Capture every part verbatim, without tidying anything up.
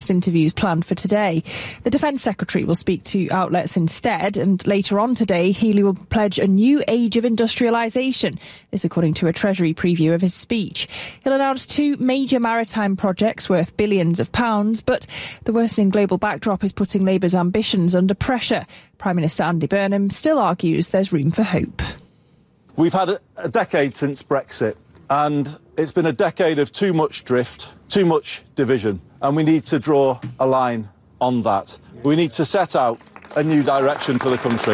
press interviews planned for today. The Defence Secretary will speak to outlets instead, and later on today, Healey will pledge a new age of industrialisation. This according to a Treasury preview of his speech. He'll announce two major maritime projects worth billions of pounds, but the worsening global backdrop is putting Labour's ambitions under pressure. Prime Minister Andy Burnham still argues there's room for hope. We've had a decade since Brexit, and it's been a decade of too much drift, too much division, and we need to draw a line on that. We need to set out a new direction for the country.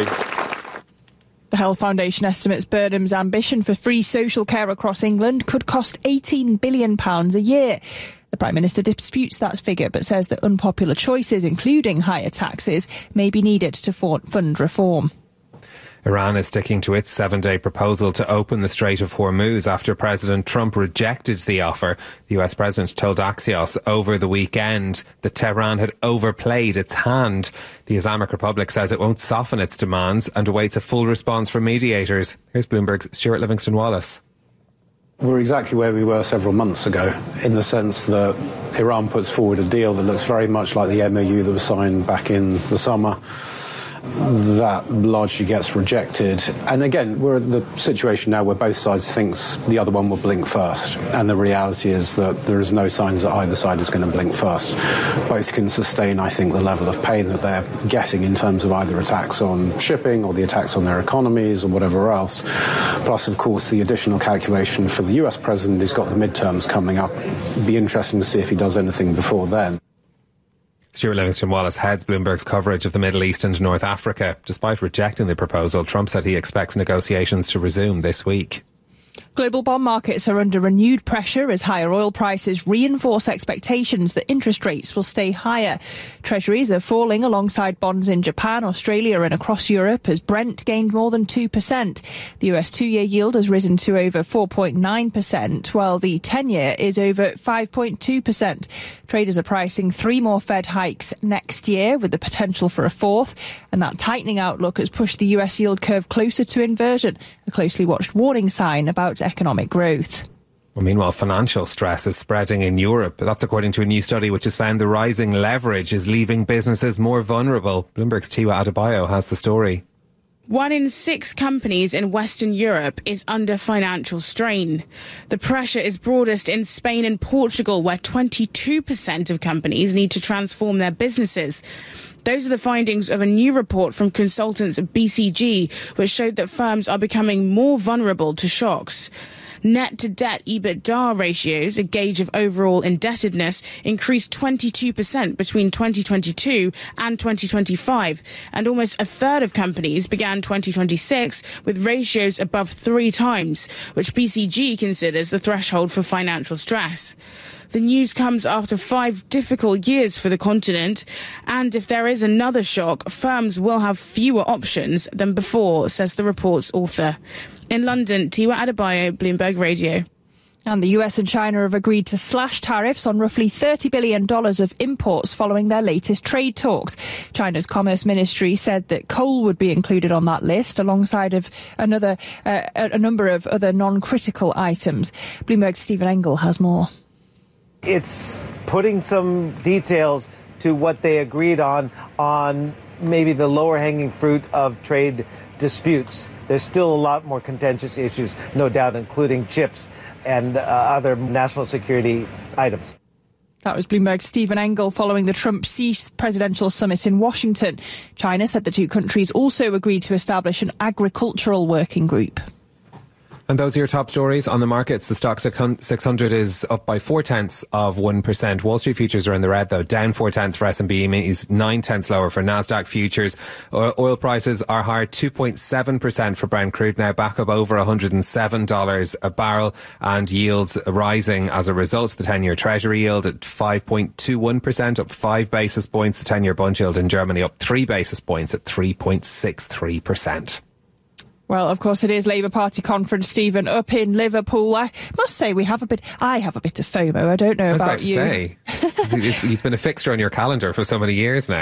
The Health Foundation estimates Burnham's ambition for free social care across England could cost eighteen billion pounds a year. The Prime Minister disputes that figure, but says that unpopular choices, including higher taxes, may be needed to fund reform. Iran is sticking to its seven-day proposal to open the Strait of Hormuz after President Trump rejected the offer. The U S President told Axios over the weekend that Tehran had overplayed its hand. The Islamic Republic says it won't soften its demands and awaits a full response from mediators. Here's Bloomberg's Stuart Livingston-Wallace. We're exactly where we were several months ago, in the sense that Iran puts forward a deal that looks very much like the M O U that was signed back in the summer. That largely gets rejected. And again, we're at the situation now where both sides thinks the other one will blink first. And the reality is that there is no signs that either side is going to blink first. Both can sustain, I think, the level of pain that they're getting in terms of either attacks on shipping or the attacks on their economies or whatever else. Plus, of course, the additional calculation for the U S president, he's got the midterms coming up. It'd be interesting to see if he does anything before then. Stuart Livingston-Wallace heads Bloomberg's coverage of the Middle East and North Africa. Despite rejecting the proposal, Trump said he expects negotiations to resume this week. Global bond markets are under renewed pressure as higher oil prices reinforce expectations that interest rates will stay higher. Treasuries are falling alongside bonds in Japan, Australia and across Europe as Brent gained more than two percent. The U S two-year yield has risen to over four point nine percent, while the ten-year is over five point two percent. Traders are pricing three more Fed hikes next year with the potential for a fourth, and that tightening outlook has pushed the U S yield curve closer to inversion, a closely watched warning sign about economic growth. Well, meanwhile, financial stress is spreading in Europe. That's according to a new study which has found the rising leverage is leaving businesses more vulnerable. Bloomberg's Tiwa Adebayo has the story. One in six companies in Western Europe is under financial strain. The pressure is broadest in Spain and Portugal, where twenty-two percent of companies need to transform their businesses. Those are the findings of a new report from consultants at B C G, which showed that firms are becoming more vulnerable to shocks. Net-to-debt EBITDA ratios, a gauge of overall indebtedness, increased twenty-two percent between twenty twenty-two and twenty twenty-five, and almost a third of companies began twenty twenty-six with ratios above three times, which B C G considers the threshold for financial stress. The news comes after five difficult years for the continent, and if there is another shock, firms will have fewer options than before, says the report's author. In London, Tiwa Adebayo, Bloomberg Radio. And the U S and China have agreed to slash tariffs on roughly thirty billion dollars of imports following their latest trade talks. China's Commerce Ministry said that coal would be included on that list alongside of another uh, a number of other non-critical items. Bloomberg's Stephen Engel has more. It's putting some details to what they agreed on, on maybe the lower hanging fruit of trade disputes. There's still a lot more contentious issues, no doubt, including chips and uh, other national security items. That was Bloomberg's Stephen Engel following the Trump-Xi presidential summit in Washington. China said the two countries also agreed to establish an agricultural working group. And those are your top stories on the markets. The stock six hundred is up by four tenths of one percent. Wall Street futures are in the red, though, down four tenths for S and P, is nine tenths lower for Nasdaq futures. Oil prices are higher, two point seven percent for Brent crude, now back up over one hundred seven dollars a barrel, and yields rising as a result. The ten-year Treasury yield at five point two one percent, up five basis points. The ten-year bond yield in Germany up three basis points at three point six three percent. Well, of course, it is Labour Party conference, Stephen, up in Liverpool. I must say we have a bit, I have a bit of FOMO. I don't know I was about, about to you. say, it's, it's been a fixture on your calendar for so many years now.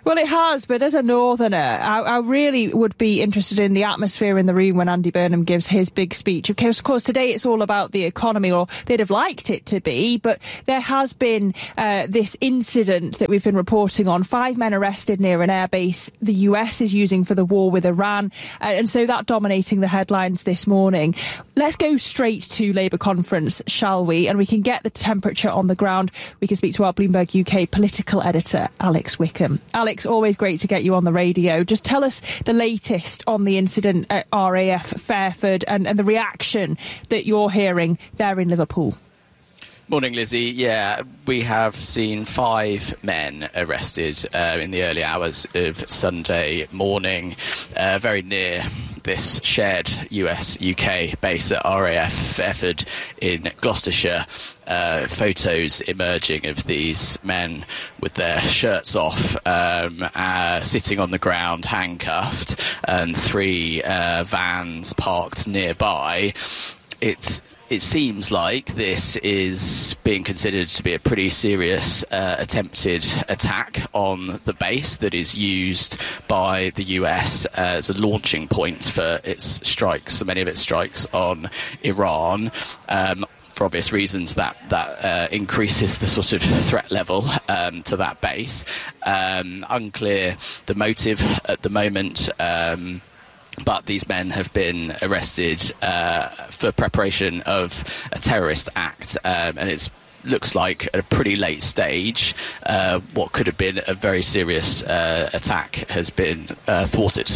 Well, it has, but as a northerner, I, I really would be interested in the atmosphere in the room when Andy Burnham gives his big speech. Of course, of course, today it's all about the economy, or they'd have liked it to be, but there has been uh, this incident that we've been reporting on. Five men arrested near an airbase the U S is using for the war with Iran, uh, and so that dominating the headlines this morning. Let's go straight to Labour conference, shall we? And we can get the temperature on the ground. We can speak to our Bloomberg U K political editor, Alex Wickham. Alex, always great to get you on the radio. Just tell us the latest on the incident at R A F Fairford and, and the reaction that you're hearing there in Liverpool. Morning, Lizzie. Yeah, we have seen five men arrested uh, in the early hours of Sunday morning, uh, very near this shared U S U K base at R A F Fairford in Gloucestershire. Uh, photos emerging of these men with their shirts off, um, uh, sitting on the ground, handcuffed, and three uh, vans parked nearby. It's, it seems like this is being considered to be a pretty serious uh, attempted attack on the base that is used by the U S as a launching point for its strikes, so many of its strikes on Iran. Um, For obvious reasons, that that uh, increases the sort of threat level um, to that base. Um, unclear the motive at the moment. Um, But these men have been arrested uh, for preparation of a terrorist act, um, and it looks like at a pretty late stage, uh, what could have been a very serious uh, attack has been uh, thwarted.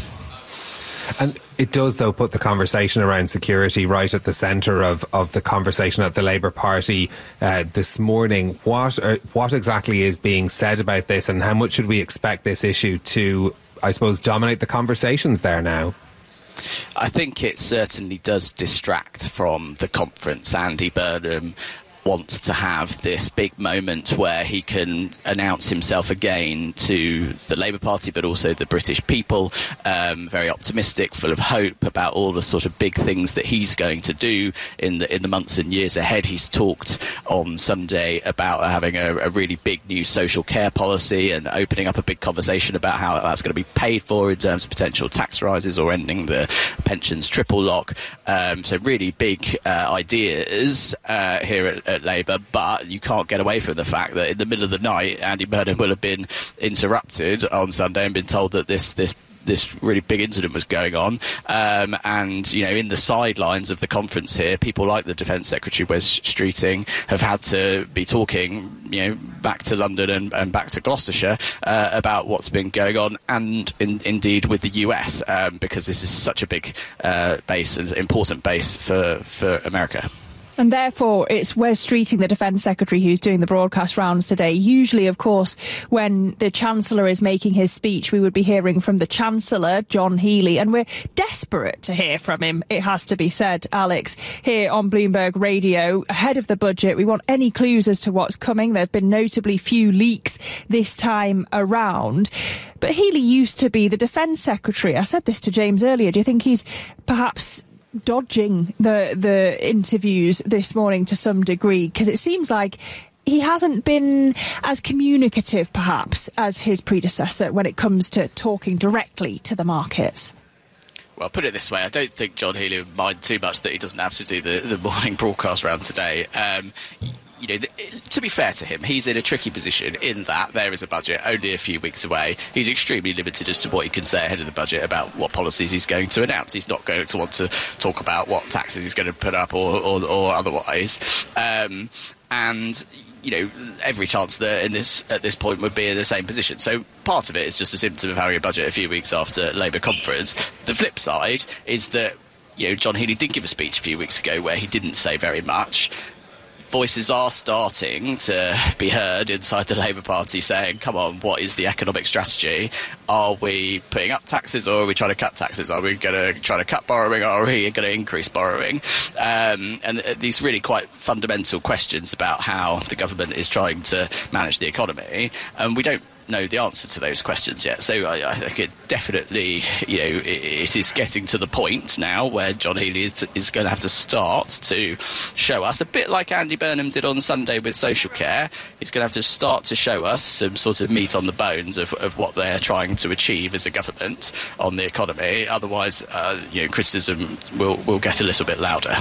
And it does, though, put the conversation around security right at the centre of, of the conversation at the Labour Party uh, this morning. What are, what exactly is being said about this, and how much should we expect this issue to, I suppose, dominate the conversations there now? I think it certainly does distract from the conference. Andy Burnham wants to have this big moment where he can announce himself again to the Labour Party, but also the British people, um, very optimistic, full of hope about all the sort of big things that he's going to do in the in the months and years ahead. He's talked on Sunday about having a, a really big new social care policy and opening up a big conversation about how that's going to be paid for in terms of potential tax rises or ending the pensions triple lock. Um, so really big uh, ideas uh, here at at Labour, but you can't get away from the fact that in the middle of the night, Andy Burnham will have been interrupted on Sunday and been told that this this this really big incident was going on. Um, and, you know, in the sidelines of the conference here, people like the Defence Secretary, Wes Streeting, have had to be talking, you know, back to London and, and back to Gloucestershire uh, about what's been going on, and in, indeed with the U S, um, because this is such a big uh, base, an important base for, for America. And therefore, it's Wes Streeting, the Defence Secretary, who's doing the broadcast rounds today. Usually, of course, when the Chancellor is making his speech, we would be hearing from the Chancellor, John Healey, and we're desperate to hear from him, it has to be said, Alex, here on Bloomberg Radio. Ahead of the budget, we want any clues as to what's coming. There have been notably few leaks this time around. But Healey used to be the Defence Secretary. I said this to James earlier. Do you think he's perhaps dodging the the interviews this morning to some degree, because it seems like he hasn't been as communicative perhaps as his predecessor when it comes to talking directly to the markets? Well, put it this way, I don't think John Healey would mind too much that he doesn't have to do the, the morning broadcast round today. Um, You know, to be fair to him, he's in a tricky position in that there is a budget only a few weeks away. He's extremely limited as to what he can say ahead of the budget about what policies he's going to announce. He's not going to want to talk about what taxes he's going to put up or, or, or otherwise. Um, and, you know, every chancellor in this at this point would be in the same position. So part of it is just a symptom of having a budget a few weeks after Labour conference. The flip side is that, you know, John Healey did give a speech a few weeks ago where he didn't say very much. Voices are starting to be heard inside the Labour Party saying, come on, what is the economic strategy? Are we putting up taxes, or are we trying to cut taxes? Are we going to try to cut borrowing, or are we going to increase borrowing? Um, and these really quite fundamental questions about how the government is trying to manage the economy. And we don't know the answer to those questions yet. So I, I think it definitely, you know, it, it is getting to the point now where John Healey is, is going to have to start to show us, a bit like Andy Burnham did on Sunday with social care, he's going to have to start to show us some sort of meat on the bones of, of what they're trying to achieve as a government on the economy. Otherwise, uh, you know, criticism will, will get a little bit louder.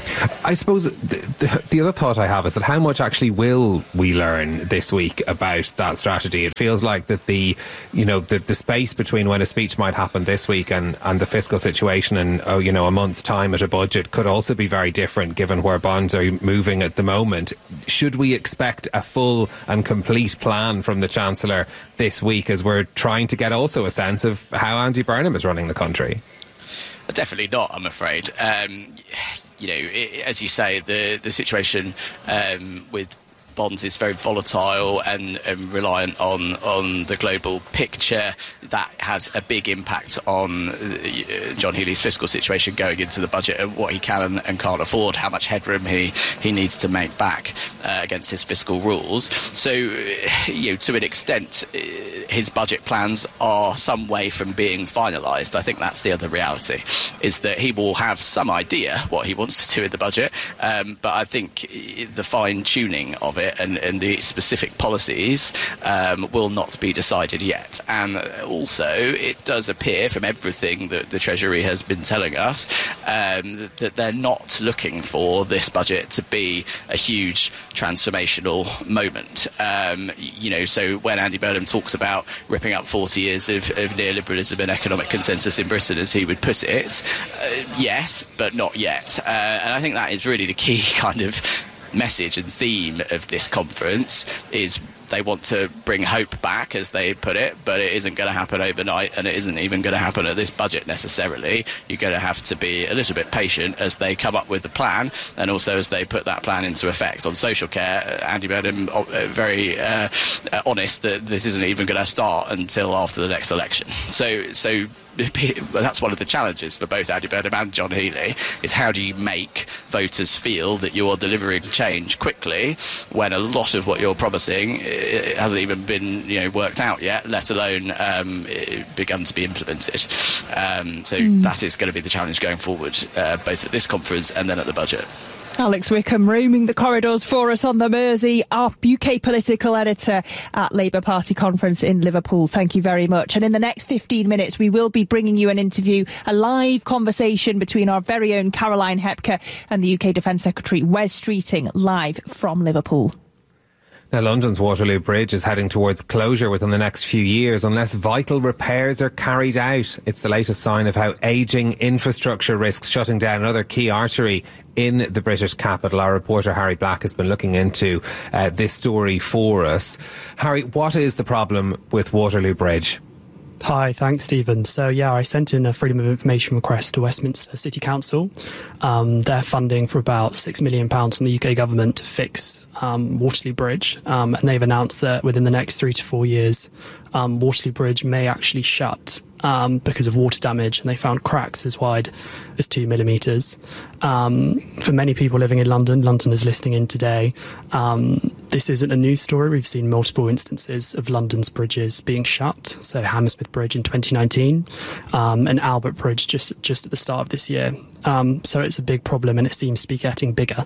I suppose the, the, the other thought I have is that how much actually will we learn this week about that strategy? It feels like that the, you know, the, the space between when a speech might happen this week and, and the fiscal situation in, oh, you know, a month's time at a budget could also be very different given where bonds are moving at the moment. Should we expect a full and complete plan from the Chancellor this week as we're trying to get also a sense of how Andy Burnham is running the country? Definitely not, I'm afraid. Um, you know, it, as you say, the the situation um, with bonds is very volatile and, and reliant on, on the global picture. That has a big impact on uh, John Healey's fiscal situation going into the budget and what he can and, and can't afford, how much headroom he, he needs to make back uh, against his fiscal rules. So, you know, to an extent, uh, his budget plans are some way from being finalised. I think that's the other reality, is that he will have some idea what he wants to do with the budget, um, but I think the fine-tuning of it And, and the specific policies um, will not be decided yet. And also, it does appear from everything that the Treasury has been telling us um, that they're not looking for this budget to be a huge transformational moment. Um, you know, so when Andy Burnham talks about ripping up forty years of, of neoliberalism and economic consensus in Britain, as he would put it, uh, yes, but not yet. Uh, and I think that is really the key kind of message and theme of this conference, is they want to bring hope back, as they put it, but it isn't going to happen overnight, and it isn't even going to happen at this budget necessarily. You're going to have to be a little bit patient as they come up with the plan, and also as they put that plan into effect. On social care, Andy Burnham uh, very uh, uh, honest that this isn't even going to start until after the next election. So, so that's one of the challenges for both Andy Burnham and John Healey, is how do you make voters feel that you're delivering change quickly when a lot of what you're promising it hasn't even been, you know, worked out yet, let alone um, begun to be implemented. Um, so mm. that is going to be the challenge going forward, uh, both at this conference and then at the budget. Alex Wickham roaming the corridors for us on the Mersey, our U K political editor at Labour Party conference in Liverpool. Thank you very much. And in the next fifteen minutes, we will be bringing you an interview, a live conversation between our very own Caroline Hepker and the U K Defence Secretary Wes Streeting, live from Liverpool. Now, London's Waterloo Bridge is heading towards closure within the next few years unless vital repairs are carried out. It's the latest sign of how ageing infrastructure risks shutting down another key artery in the British capital. Our reporter Harry Black has been looking into uh, this story for us. Harry, what is the problem with Waterloo Bridge? Hi, thanks, Stephen. So, yeah, I sent in a Freedom of Information request to Westminster City Council. Um, they're funding for about six million pounds from the U K government to fix um, Waterloo Bridge. Um, and they've announced that within the next three to four years, um, Waterloo Bridge may actually shut um, because of water damage. And they found cracks as wide as two millimetres. Um, for many people living in London, London is listening in today. Um, this isn't a news story. We've seen multiple instances of London's bridges being shut. So Hammersmith Bridge in twenty nineteen um, and Albert Bridge just just at the start of this year. Um, so it's a big problem, and it seems to be getting bigger.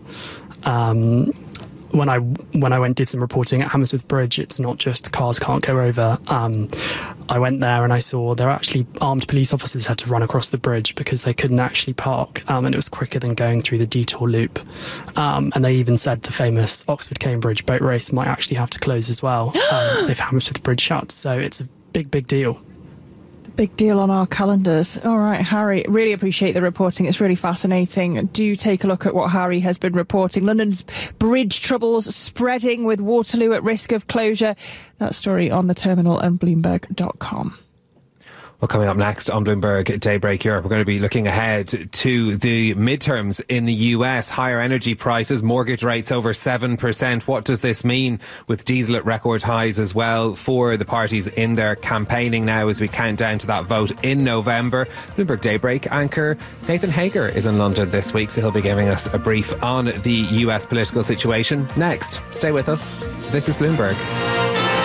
Um, when I when I went did some reporting at Hammersmith Bridge, it's not just cars can't go over. Um, I went there and I saw there are actually armed police officers had to run across the bridge because they couldn't actually park, um, and it was quicker than going through the detour loop. Um, and they even said the famous Oxford-Cambridge boat race might actually have to close as well um, if Hammersmith Bridge shuts. So it's a big, big deal. Big deal on our calendars. All right, Harry, really appreciate the reporting. It's really fascinating. Do take a look at what Harry has been reporting. London's bridge troubles spreading with Waterloo at risk of closure. That story on the terminal and bloomberg dot com. Well, coming up next on Bloomberg Daybreak Europe, we're going to be looking ahead to the midterms in the U S. Higher energy prices, mortgage rates over seven percent. What does this mean with diesel at record highs as well for the parties in their campaigning now as we count down to that vote in November? Bloomberg Daybreak anchor Nathan Hager is in London this week, so he'll be giving us a brief on the U S political situation next. Stay with us. This is Bloomberg.